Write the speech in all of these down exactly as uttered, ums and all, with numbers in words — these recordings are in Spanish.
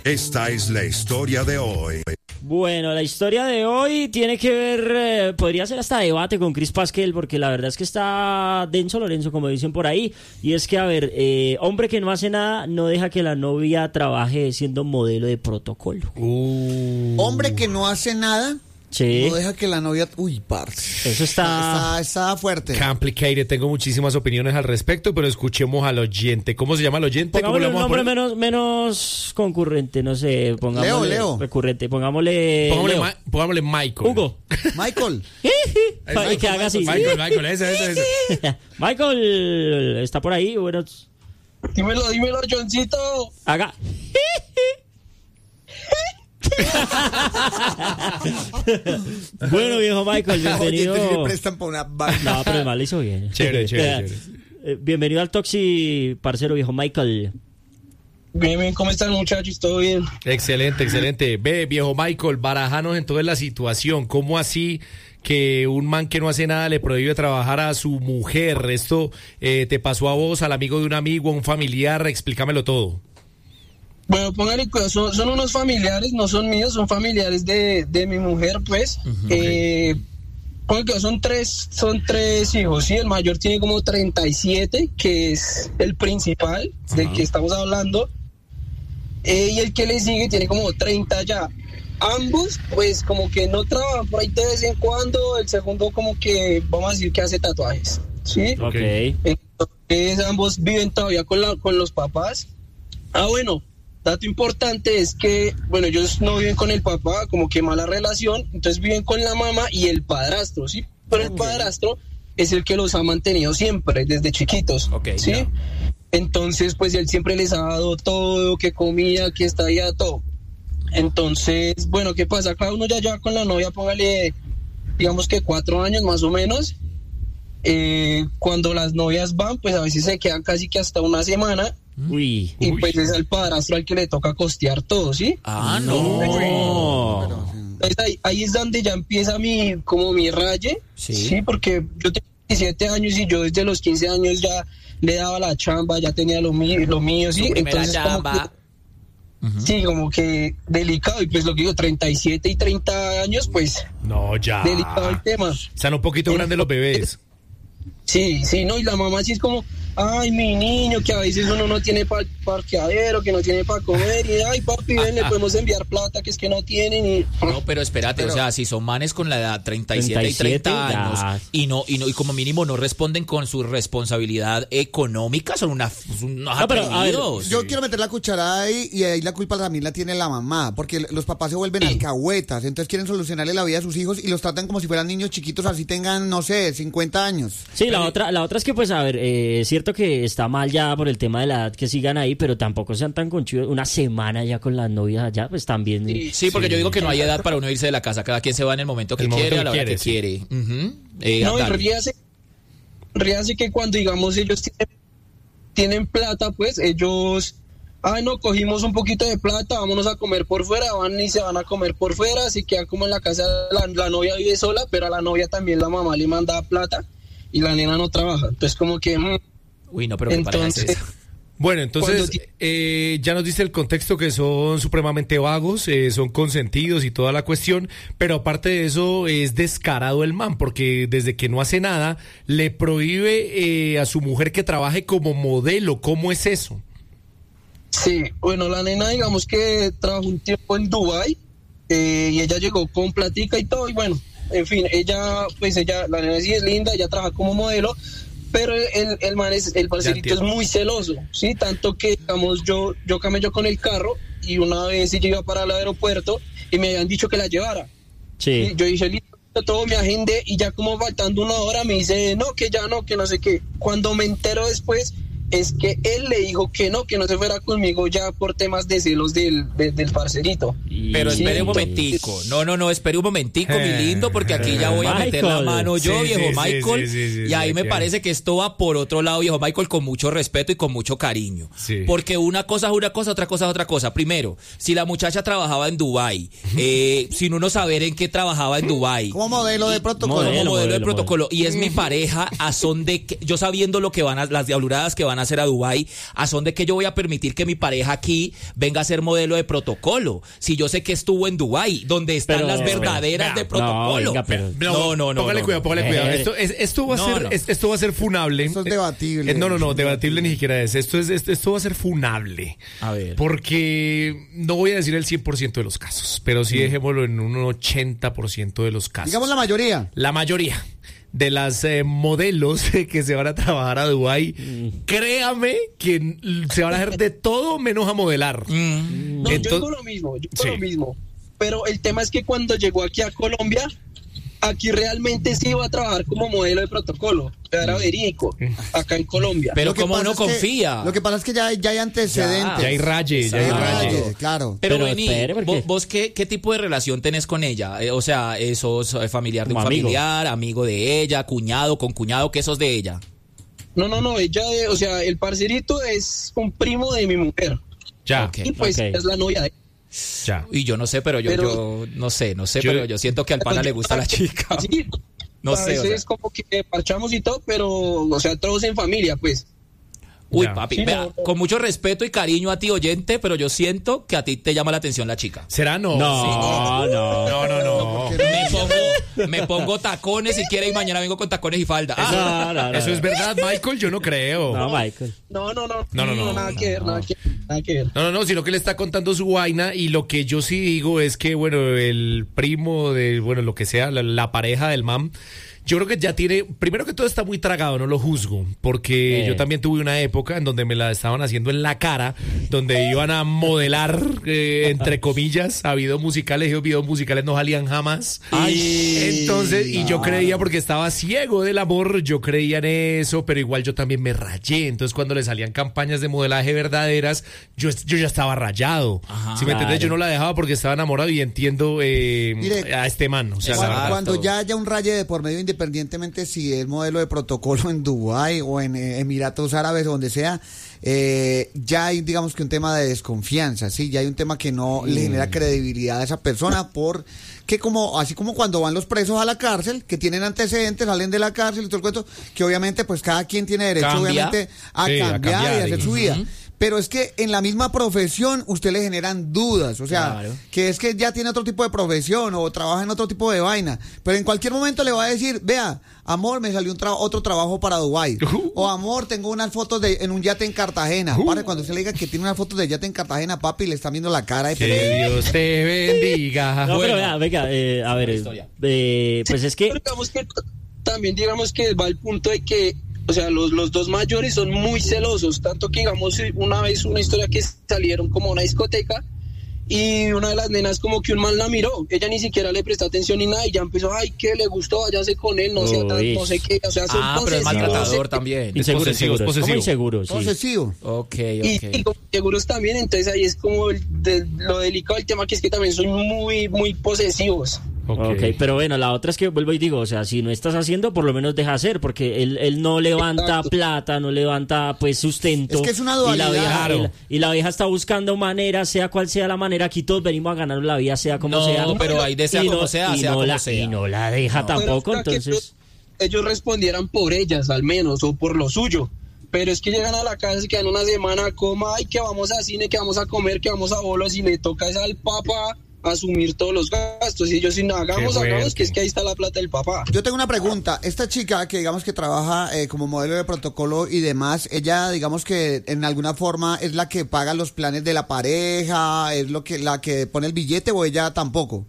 Esta es la historia de hoy. Bueno, la historia de hoy tiene que ver, eh, podría ser hasta debate con Chris Pasquel, porque la verdad es que está denso Lorenzo, como dicen por ahí, y es que, a ver, eh, hombre que no hace nada no deja que la novia trabaje siendo modelo de protocolo. Uh. Hombre que no hace nada. Sí. No deja que la novia... Uy, parce. Eso está... Está, está fuerte. Complicated. Tengo muchísimas opiniones al respecto, pero escuchemos al oyente. ¿Cómo se llama el oyente? ¿Cómo Pongámosle le un vamos a nombre poner? menos, menos concurrente, no sé, pongámosle... Leo, Leo. Recurrente, pongámosle... Pongámosle, Leo. Ma- pongámosle Michael. Hugo. Michael. Para que haga así. Michael, Michael, ese, ese, ese. Michael, está por ahí, bueno... Dímelo, dímelo, Johncito. Haga... Bueno, viejo Michael, bienvenido. Oye, me prestan para una vaina. No, pero además le hizo bien. Chévere, chévere, chévere. Eh, Bienvenido al Toxi, parcero viejo Michael. Bien, bien, ¿cómo están, muchachos? ¿Todo bien? Excelente, excelente. Ve, viejo Michael, barajanos entonces la situación. ¿Cómo así que un man que no hace nada le prohíbe trabajar a su mujer? ¿Esto eh, te pasó a vos, al amigo de un amigo, a un familiar? Explícamelo todo. Bueno, póngale cuidado, son, son unos familiares, no son míos, son familiares de, de mi mujer, pues. Uh-huh. Eh, póngale cuidado, son tres, son tres hijos, ¿sí? El mayor tiene como treinta y siete, que es el principal, uh-huh, del que estamos hablando. Eh, y el que le sigue tiene como treinta ya. Ambos, pues, como que no trabajan por ahí de vez en cuando. El segundo como que, vamos a decir que hace tatuajes, ¿sí? Ok. Entonces, ambos viven todavía con, la, con los papás. Ah, bueno, dato importante es que, bueno, ellos no viven con el papá, como que mala relación, entonces viven con la mamá y el padrastro, ¿sí? Pero el padrastro es el que los ha mantenido siempre, desde chiquitos, okay, ¿sí? Yeah. Entonces, pues él siempre les ha dado todo, que comía, que estadía, todo. Entonces, bueno, ¿qué pasa? Cada uno ya lleva con la novia, póngale, digamos que cuatro años más o menos. Eh, cuando las novias van, pues a veces se quedan casi que hasta una semana. Uy. Y Uy. pues es al padrastro al que le toca costear todo, ¿sí? Ah, no. Pero, Entonces, ahí, ahí es donde ya empieza mi, como mi raye, Sí. ¿sí? Porque yo tengo diecisiete años y yo desde los quince años ya le daba la chamba, ya tenía lo mío, lo mío, ¿sí? Entonces, como que, Uh-huh. sí, como que delicado, y pues lo que digo, treinta y siete y treinta años, pues No, ya. delicado el tema. Están un poquito grandes los bebés. Sí, sí, no, y la mamá sí es como, ay, mi niño, que a veces uno no tiene pa- parqueadero, que no tiene para comer, y ay, papi, ven, le podemos enviar plata, que es que no tienen, y... No, pero espérate, Pero- o sea, si son manes con la edad treinta y siete y treinta y siete, treinta ya. años y no y no y como mínimo no responden con su responsabilidad económica, son una, unos No, pero, a ver, atrevidos. yo quiero meter la cucharada ahí y ahí la culpa también la tiene la mamá, porque los papás se vuelven alcahuetas, entonces quieren solucionarle la vida a sus hijos y los tratan como si fueran niños chiquitos, así tengan, no sé, cincuenta años. Sí, la otra, la otra es que, pues, a ver, eh, es cierto que está mal ya por el tema de la edad que sigan ahí, pero tampoco sean tan conchudos. Una semana ya con las novias allá, pues también. Sí. Sí, porque yo digo que no hay edad para uno irse de la casa, cada quien se va en el momento que El momento quiere, que a la hora quiere, que sí. quiere. Ujú. Eh, No, y dale. ríase, ríase que cuando, digamos, ellos tienen, tienen plata, pues ellos, ay, no, cogimos un poquito de plata, vámonos a comer por fuera, van y se van a comer por fuera, se quedan como en la casa, la, la novia vive sola, pero a la novia también la mamá le manda plata y la nena no trabaja, entonces como que... mm, Uy, no, pero qué pareja es entonces... esa. Bueno, entonces Cuando ti- eh, ya nos dice el contexto que son supremamente vagos, eh, son consentidos y toda la cuestión, pero aparte de eso es descarado el man, porque desde que no hace nada le prohíbe eh, a su mujer que trabaje como modelo. ¿Cómo es eso? Sí, bueno, la nena digamos que trabajó un tiempo en Dubái eh, y ella llegó con platica y todo y bueno, en fin, ella, pues ella, la nena sí es linda, ella trabaja como modelo, pero el, el man es, el parcerito es entiendo. muy celoso, ¿sí? Tanto que, digamos, yo, yo camello con el carro y una vez yo iba para el aeropuerto y me habían dicho que la llevara. Sí. Y yo dije, listo, todo me agendé y ya como faltando una hora me dice, no, que ya no, que no sé qué. Cuando me entero después es que él le dijo que no, que no se fuera conmigo ya por temas de celos del, de, del parcerito. Pero Y- espere un entonces- momentico. No, no, no, espere un momentico, mi lindo, porque aquí ya voy a meter la Michael. mano yo, Sí, viejo sí, sí, Michael. sí, sí, sí, y ahí sí, me sí. parece que esto va por otro lado, viejo Michael, con mucho respeto y con mucho cariño. Sí. Porque una cosa es una cosa, otra cosa es otra cosa. Primero, si la muchacha trabajaba en Dubái, eh, sin uno saber en qué trabajaba en Dubái. Como modelo de protocolo. Como Modelo, modelo, de modelo, protocolo y es mi pareja a son de que, yo sabiendo lo que van a las diabluradas que van a a hacer a Dubái, ¿a son de que yo voy a permitir que mi pareja aquí venga a ser modelo de protocolo? Si yo sé que estuvo en Dubái, donde están Pero, las verdaderas pero, de protocolo. no, venga, pero- no, no, no. Póngale no, cuidado, no. póngale cuidado. Eh, Esto, es- esto va a no, ser, no. es- esto va a ser funable. Esto es debatible. Eh, No, no, no, debatible ni siquiera es. Esto es, esto, esto va a ser funable. A ver. Porque no voy a decir el cien por ciento de los casos, pero sí dejémoslo en un ochenta por ciento de los casos. Digamos la mayoría. La mayoría de las eh, modelos que se van a trabajar a Dubái, créame que n- se van a hacer de todo menos a modelar. Mm. No, yo Entonces- digo lo mismo, yo digo Sí. lo mismo. Pero el tema es que cuando llegó aquí a Colombia, aquí realmente sí iba a trabajar como modelo de protocolo. O sea, era verídico, acá en Colombia. Pero Lo que como pasa uno es que- confía. Lo que pasa es que ya, ya hay antecedentes. Ya hay raye, ya hay Hay Exacto. raye. rayes, claro. Pero, Pero vení, espere, porque- vos, vos qué, qué tipo de relación tenés con ella? Eh, o sea, ¿sos eh, familiar de un Como amigo. familiar, amigo de ella, cuñado, con cuñado, qué sos de ella? No, no, no, ella, eh, o sea, el parcerito es un primo de mi mujer. Ya, Ok. Y pues ok. es la novia de él. ya. Y yo no sé, pero yo, Pero- yo no sé, no sé, Yo- pero yo siento que al pana le gusta la chica. Sí, No a sé, o veces sea. como que parchamos y todo, pero, o sea, todos en familia, pues. Uy, Ya. papi, Sí, vea, no, no. con mucho respeto y cariño a ti, oyente, pero yo siento que a ti te llama la atención la chica. ¿Será no? No, no. No, no, no. Me pongo, me pongo tacones si quiere y mañana vengo con tacones y falda. Ah, No, no, no. Eso es verdad, Michael, yo no creo. No, Michael. No, no, no, No, no, no, nada no, que ver, nada que, nada que ver. No, no, no, sino que le está contando su vaina y lo que yo sí digo es que, bueno, el primo de, bueno, lo que sea, la, la pareja del mam, yo creo que ya tiene, primero que todo está muy tragado, no lo juzgo, porque Eh. yo también tuve una época en donde me la estaban haciendo en la cara, donde iban a modelar, eh, entre comillas, a videos musicales, y los videos musicales no salían jamás. Ay, Entonces, y yo no. creía, porque estaba ciego del amor, yo creía en eso, pero igual yo también me rayé. Entonces, cuando le salían campañas de modelaje verdaderas, yo, yo ya estaba rayado. Ajá. Si me entiendes, Claro. yo no la dejaba porque estaba enamorado y entiendo eh, Mire, a este man. O sea, la Cuando, verdad. cuando ya haya un raye de por medio, independientemente si es modelo de protocolo en Dubái o en eh, Emiratos Árabes o donde sea, eh, ya hay, digamos que un tema de desconfianza, ¿sí? Ya hay un tema que no le genera credibilidad a esa persona por que como, así como cuando van los presos a la cárcel, que tienen antecedentes, salen de la cárcel y todo el cuento, que obviamente pues cada quien tiene derecho Cambia. obviamente a Sí, a cambiar, cambiar, y hacer su ujú. vida. Pero es que en la misma profesión usted le generan dudas, o sea, Claro. que es que ya tiene otro tipo de profesión o trabaja en otro tipo de vaina, pero en cualquier momento le va a decir, vea, amor, me salió un tra- otro trabajo para Dubái, Uh. o amor, tengo unas fotos de en un yate en Cartagena. Uh. Pare, cuando usted le diga que tiene unas fotos de yate en Cartagena, papi, le está viendo la cara de Que peligro. Dios te bendiga. No, Bueno. pero vea, venga, eh, a ver, eh, historia. eh, pues es que... Pero digamos que t- también digamos que va el punto de que, o sea, los, los dos mayores son muy celosos, tanto que digamos una vez una historia que salieron como a una discoteca y una de las nenas como que un man la miró, ella ni siquiera le prestó atención ni nada y ya empezó, ay, que le gustó, váyase con él, no sé, Uy. no sé qué, o sea, son Ah, pero es posesivos, maltratador eh, también. Inseguros, posesivo, es inseguros. posesivo. ¿Cómo inseguros? Sí. Posesivo. Ok, Y, ok. y como seguros también, entonces ahí es como el- de- lo delicado del tema, que es que también son muy, muy posesivos. Ok. Ok, pero bueno, la otra es que vuelvo y digo, o sea, si no estás haciendo, por lo menos deja hacer, porque él, él no levanta Exacto. plata, no levanta pues sustento. Es que es una Y dualidad. la vieja, Claro. y la, y la vieja está buscando maneras, sea cual sea la manera, aquí todos venimos a ganar la vida, sea como No, sea. pero ahí de sea Y no- como sea, y sea no como la, sea. Y no la deja No. tampoco, Pero para que entonces... ellos, ellos respondieran por ellas al menos o por lo suyo, pero es que llegan a la casa, se quedan una semana, coma, ay, que vamos a cine, que vamos a comer, que vamos a bolos y le toca es al papá asumir todos los gastos y ellos si no hagamos, Qué hagamos, fuerte. que es que ahí está la plata del papá. Yo tengo una pregunta. Esta chica que digamos que trabaja eh, como modelo de protocolo y demás, ella digamos que en alguna forma es la que paga los planes de la pareja, es lo que la que pone el billete o ella tampoco.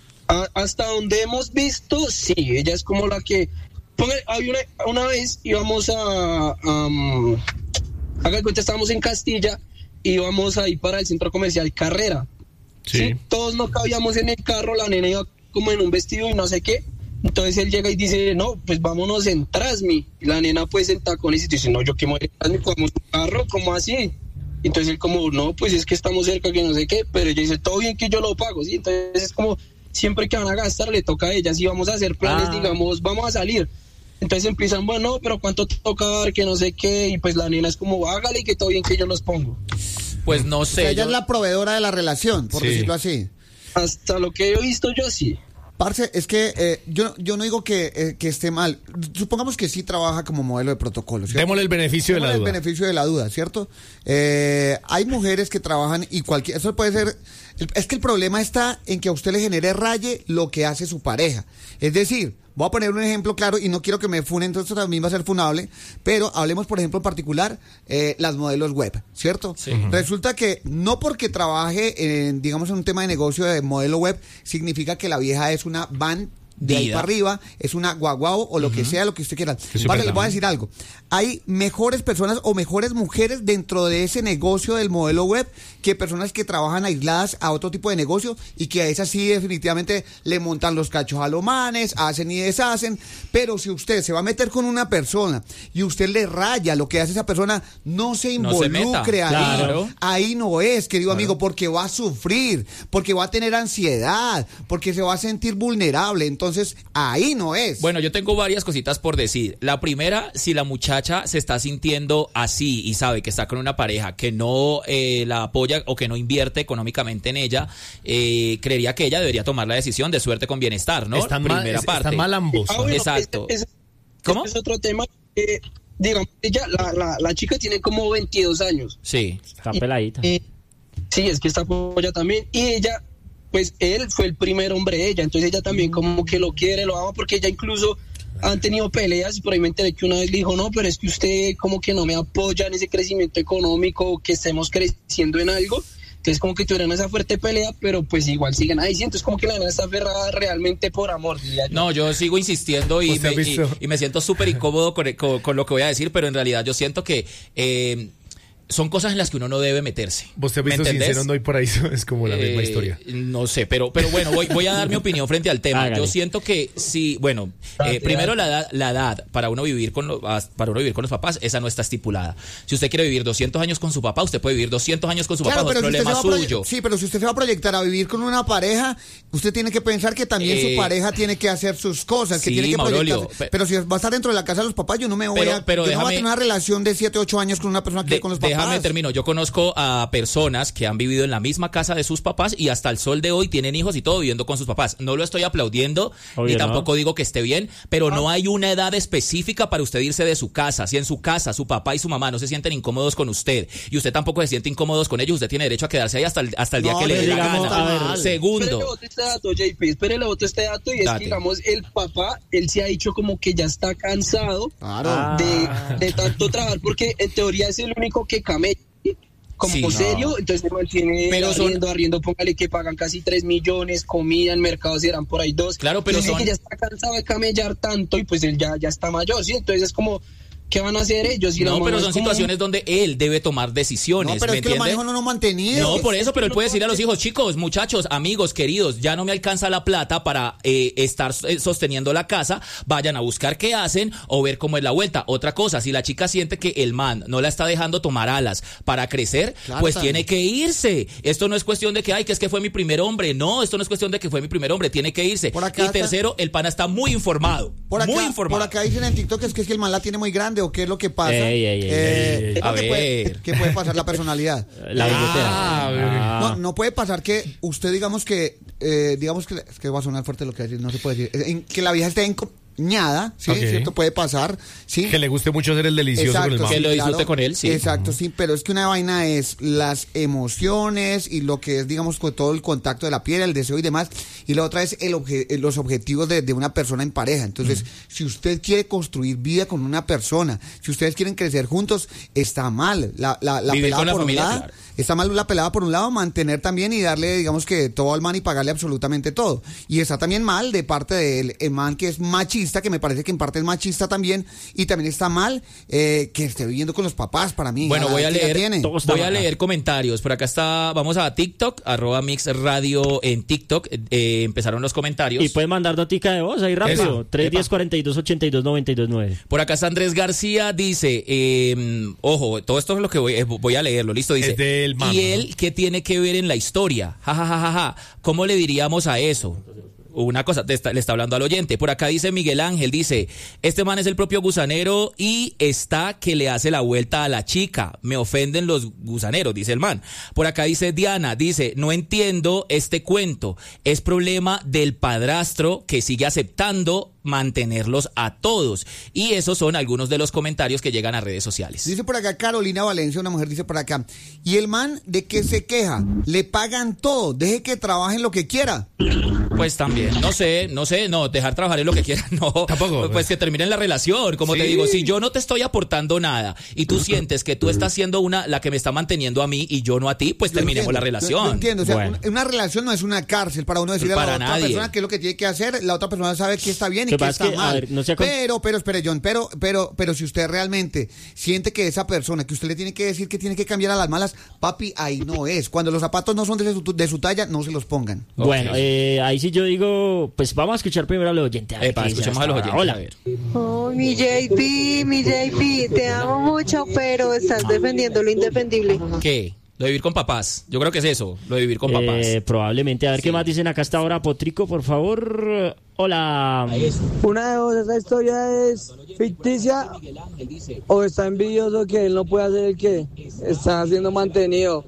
A- hasta donde hemos visto, sí, ella es como la que... Ponga, hay una, una vez íbamos a... Um, haga de cuenta, estábamos en Castilla, íbamos ahí para el centro comercial Carrera. Sí. Sí, todos no cabíamos en el carro, la nena iba como en un vestido y no sé qué. Entonces él llega y dice, no, pues vámonos en Trasmi. Y la nena pues en tacones y dice, no, yo que me voy en Trasmi, cogemos un carro, ¿cómo así? Entonces él como, no, pues es que estamos cerca, que no sé qué. Pero ella dice, todo bien que yo lo pago, ¿sí? Entonces es como, siempre que van a gastar le toca a ella. Si vamos a hacer planes, Ah. digamos, vamos a salir. Entonces empiezan, bueno, pero ¿cuánto toca dar? Que no sé qué. Y pues la nena es como, hágale que todo bien que yo los pongo. Pues no O sé. sea, ella yo- es la proveedora de la relación, por Sí. decirlo así. Hasta lo que he visto yo sí. Parce, es que eh, yo, yo no digo que, eh, que esté mal. Supongamos que sí trabaja como modelo de protocolo, ¿cierto? Démosle el beneficio Démosle de la el duda. beneficio de la duda, ¿cierto? Eh, hay mujeres que trabajan y cualquier... Eso puede ser... Es que el problema está en que a usted le genere raye lo que hace su pareja. Es decir, voy a poner un ejemplo claro y no quiero que me funen, entonces también va a ser funable, pero hablemos, por ejemplo, en particular, eh, las modelos web, ¿cierto? Sí. Resulta que no porque trabaje, en, digamos, en un tema de negocio de modelo web, significa que la vieja es una van de ahí Vida. para arriba, es una guaguao o lo que sea, lo que usted quiera. Que Vale, súper les voy a decir algo. Hay mejores personas o mejores mujeres dentro de ese negocio del modelo web que personas que trabajan aisladas a otro tipo de negocio y que a esas sí definitivamente le montan los cachos a los manes, hacen y deshacen. Pero si usted se va a meter con una persona y usted le raya lo que hace esa persona, no se No se involucre meta. ahí. Claro. Ahí no es, querido amigo, porque va a sufrir, porque va a tener ansiedad, porque se va a sentir vulnerable. Entonces, ahí no es. Bueno, yo tengo varias cositas por decir. La primera, si la muchacha se está sintiendo así y sabe que está con una pareja que no eh, la apoya o que no invierte económicamente en ella, eh, creería que ella debería tomar la decisión de suerte con bienestar, ¿no? Están mal, Primera es- parte. están mal ambos. Ah, bueno, Exacto. ese- ese- ¿Cómo? ese es otro tema. Eh, digamos, ella, la, la, la chica tiene como veintidós años. Sí. Está peladita. Y- sí, es que está polla también. Y ella, pues él fue el primer hombre de ella. Entonces ella también como que lo quiere, lo ama, porque ella incluso han tenido peleas y por ahí me enteré que una vez le dijo, no, pero es que usted como que no me apoya en ese crecimiento económico, que estemos creciendo en algo. Entonces como que tuvieron esa fuerte pelea, pero pues igual siguen ahí. Sí, entonces como que la nena está aferrada realmente por amor, diría yo. No, yo sigo insistiendo y, ¿Usted ha me, y, visto? y me siento súper incómodo con, con- con lo que voy a decir, pero en realidad yo siento que eh, son cosas en las que uno no debe meterse. Vos te has ¿Me visto entendés? sincero, no hay por ahí, es como la misma Eh, historia. No sé, pero, pero bueno, voy, voy a dar mi opinión frente al tema. Hágale. Yo siento que sí, bueno, Date, eh, primero date. la edad, la edad para uno vivir con los, para uno vivir con los papás, esa no está estipulada. Si usted quiere vivir doscientos años con su papá, usted puede vivir doscientos años con su Claro, papá, es pero si usted problema se va a proye- suyo. sí, pero si usted se va a proyectar a vivir con una pareja, usted tiene que pensar que también Eh, su pareja tiene que hacer sus cosas, que sí, tiene que Maurolio, proyectarse. pe- Pero si va a estar dentro de la casa de los papás, yo no me voy Pero- a, pero yo no voy a déjame- tener una relación de siete, ocho años con una persona que De- vive con los papás. déjame termino. Yo conozco a personas que han vivido en la misma casa de sus papás y hasta el sol de hoy tienen hijos y todo viviendo con sus papás. No lo estoy aplaudiendo Obvio, ni ¿no? tampoco digo que esté bien, pero no hay una edad específica para usted irse de su casa. Si en su casa su papá y su mamá no se sienten incómodos con usted y usted tampoco se siente incómodos con ellos, usted tiene derecho a quedarse ahí hasta el, hasta el día No, que le pero dé la digamos, gana. a ver, Espere, Segundo, voto este dato, J P, espere, le voto este dato y es Date. que, digamos, el papá, él se ha dicho como que ya está cansado Claro. Ah. de, de tanto trabajar, porque en teoría es el único que camella como Sí, no. serio, entonces se mantiene Pero son- arriendo, arriendo, póngale que pagan casi tres millones, comida en mercados serán por ahí dos. Claro, pero Y dice son- que ya está cansado de camellar tanto y pues él ya, ya está mayor, ¿sí? Entonces es como, ¿qué van a hacer ellos? Y la no, mamá pero es son como- situaciones donde él debe tomar decisiones, No, pero ¿me es que los entiende? manejos no nos han mantenido. No, por eso, pero él puede decir a los hijos, chicos, muchachos, amigos, queridos, ya no me alcanza la plata para eh, estar eh, sosteniendo la casa, vayan a buscar qué hacen o ver cómo es la vuelta. Otra cosa, si la chica siente que el man no la está dejando tomar alas para crecer, Claro, pues también. tiene que irse. Esto no es cuestión de que, ay, que es que fue mi primer hombre. No, esto no es cuestión de que fue mi primer hombre, tiene que irse. Por acá Y está- tercero, el pana está muy informado. Por acá, muy informado. por acá dicen en TikTok que es que, es que el man la tiene muy grande o qué es lo que pasa. Ey, ey, ey, Eh, ey, ey, ey. ¿qué es lo A que puede- ver. ¿Qué puede pasar la personalidad? La billetera. Ah, No, no puede pasar que usted digamos que, eh, digamos que, es que va a sonar fuerte lo que decir, no se puede decir, en- que la vieja esté encoñada, ¿sí? Ok. ¿Cierto? Puede pasar, ¿sí? Que le guste mucho hacer el delicioso con el Exacto, mamá. Que lo sí, disfrute con él, sí. Exacto, sí, pero es que una vaina es las emociones y lo que es, digamos, con todo el contacto de la piel, el deseo y demás, y la otra es el obje- eh, los objetivos de, de una persona en pareja. Entonces, si usted quiere construir vida con una persona, si ustedes quieren crecer juntos, está mal. La, la, la Vivir pelada con la por familia, un lado, claro. está mal la pelada por un lado, mantener también y darle, digamos que todo al man y pagarle absolutamente todo. Y está también mal de parte del el man que es machista, que me parece que en parte es machista también, y también está mal eh, que esté viviendo con los papás, para mí. Bueno, la voy a edad que ya leer, tiene. Todo está voy a mal. leer comentarios. Por acá está, vamos a TikTok, arroba Mix Radio en TikTok. Eh, empezaron los comentarios. Y puede mandar notica de voz ahí rápido. Eso, tres diez, cuarenta y dos, ochenta y dos, noventa y dos, nueve. Por acá está Andrés García, dice, eh, ojo, todo esto es lo que voy, eh, voy a leerlo, listo, dice. Es del mambo, ¿Y él qué tiene que ver en la historia? Ja, ja, ja, ja, ja. ¿Cómo le diríamos a eso? una cosa, te está, le está hablando al oyente. Por acá dice Miguel Ángel, dice, este man es el propio gusanero y está que le hace la vuelta a la chica. Me ofenden los gusaneros, dice el man. Por acá dice Diana, dice, no entiendo este cuento. Es problema del padrastro que sigue aceptando mantenerlos a todos. Y esos son algunos de los comentarios que llegan a redes sociales. Dice por acá Carolina Valencia, una mujer dice por acá, ¿y el man de qué se queja? Le pagan todo, deje que trabaje en lo que quiera. Pues también, no sé, no sé, no, dejar trabajar en lo que quieran, no. Tampoco. Pues que terminen la relación, como Sí. te digo, si yo no te estoy aportando nada y tú sientes que tú estás siendo una, la que me está manteniendo a mí y yo no a ti, pues Yo terminemos entiendo, la relación. Yo, yo entiendo, o sea, Bueno. una, una relación no es una cárcel para uno decirle Para a la otra nadie. persona qué es lo que tiene que hacer, la otra persona sabe qué está bien y Lo qué que está pasa es que, a mal. ver, no sea con- Pero, pero, espere, John, pero, pero, pero si usted realmente siente que esa persona, que usted le tiene que decir que tiene que cambiar a las malas, papi, ahí no es. Cuando los zapatos no son de su, de su talla, no se los pongan. Bueno, Ok. eh, ahí sí yo digo, pues vamos a escuchar primero a los oyentes. a ver Epa, qué dicen escuchemos a los hasta oyentes. ahora. A ver. Oh, mi J P, mi J P, te amo mucho, pero estás defendiendo lo indefendible. ¿Qué? Lo de vivir con papás. Yo creo que es eso, lo de vivir con papás. Eh, probablemente, a ver qué Sí. más dicen acá hasta ahora. Potrico, por favor. Hola. Una de dos, esa historia es ficticia o está envidioso que él no puede hacer el que está siendo mantenido.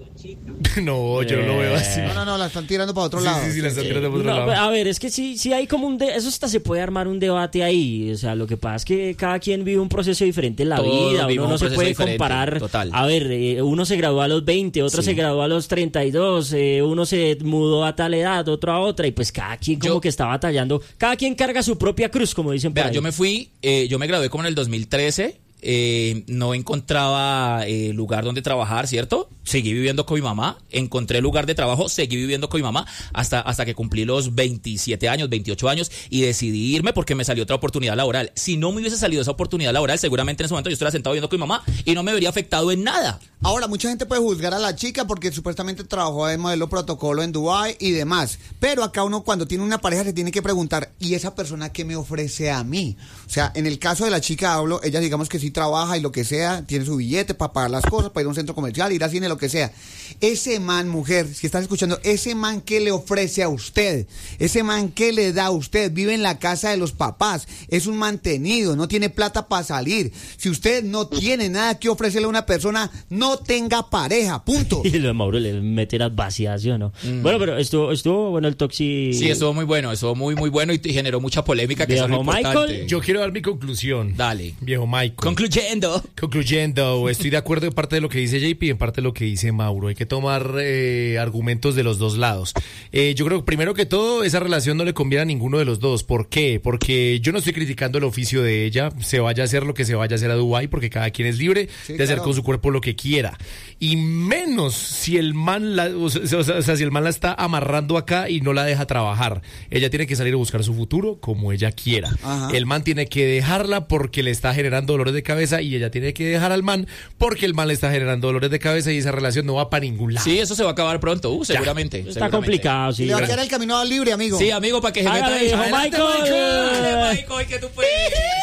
No, yo no lo veo así. No, no, no, la están tirando para otro Sí, lado. sí, sí, la están tirando por otro No, lado. a ver, es que sí, sí hay como un... de- eso hasta se puede armar un debate ahí. O sea, lo que pasa es que cada quien vive un proceso diferente en la Todos vida. vivimos Uno no un se proceso puede diferente, comparar. total. A ver, eh, uno se graduó a los veinte, otro Sí. se graduó a los treinta y dos, eh, uno se mudó a tal edad, otro a otra. Y pues cada quien como Yo- que está batallando. Cada quien carga su propia cruz, como dicen por Vea, ahí. yo me fui, eh, yo me gradué como en el dos mil trece, eh, no encontraba eh, lugar donde trabajar, ¿cierto? Seguí viviendo con mi mamá, encontré lugar de trabajo, seguí viviendo con mi mamá hasta, hasta que cumplí los veintisiete años, veintiocho años y decidí irme porque me salió otra oportunidad laboral. Si no me hubiese salido esa oportunidad laboral, seguramente en ese momento yo estuviera sentado viviendo con mi mamá y no me vería afectado en nada. Ahora, mucha gente puede juzgar a la chica porque supuestamente trabajó de modelo protocolo en Dubái y demás. Pero acá uno cuando tiene una pareja se tiene que preguntar, ¿y esa persona qué me ofrece a mí? O sea, en el caso de la chica hablo, ella digamos que sí trabaja y lo que sea, tiene su billete para pagar las cosas, para ir a un centro comercial, ir al cine, lo que sea. Ese man, mujer, si estás escuchando, ese man ¿qué le ofrece a usted? Ese man ¿qué le da a usted? Vive en la casa de los papás, es un mantenido, no tiene plata para salir. Si usted no tiene nada que ofrecerle a una persona, no tenga pareja, punto. Y lo de Mauro le mete las vacías, ¿sí o no? Bueno, pero estuvo, estuvo bueno el toxi. Sí, estuvo muy bueno, estuvo muy, muy bueno y, y generó mucha polémica, que eso es lo Viejo importante. Michael, Yo quiero dar mi conclusión. Dale. Viejo Michael. Concluyendo. Concluyendo, estoy de acuerdo en parte de lo que dice J P y en parte de lo que dice Mauro. Hay que tomar eh, argumentos de los dos lados. Eh, yo creo que primero que todo, esa relación no le conviene a ninguno de los dos. ¿Por qué? Porque yo no estoy criticando el oficio de ella. Se vaya a hacer lo que se vaya a hacer a Dubái, porque cada quien es libre Sí, de hacer claro. con su cuerpo lo que quiera. Y menos si el man la, o sea, o sea, o sea, si el man la está amarrando acá y no la deja trabajar. Ella tiene que salir a buscar su futuro como ella quiera. Ajá. El man tiene que dejarla porque le está generando dolores de cabeza y ella tiene que dejar al man porque el man le está generando dolores de cabeza y esa relación no va para ningún lado. Sí, eso se va a acabar pronto, uh, seguramente. está seguramente. complicado, sí. Le va a quedar el camino libre, amigo. Sí, amigo, para que se Hágale, meta ahí. viejo Adelante, Michael. Dale, Michael, que tú puedes.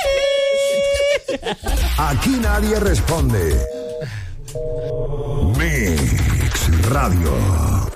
Aquí nadie responde. Mix Radio.